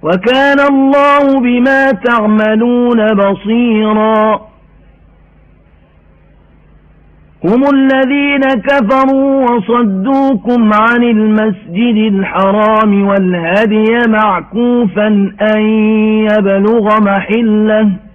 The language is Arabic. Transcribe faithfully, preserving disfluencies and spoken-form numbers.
وكان الله بما تعملون بصيرا. هم الذين كفروا وصدوكم عن المسجد الحرام والهدي معكوفا أن يبلغ محله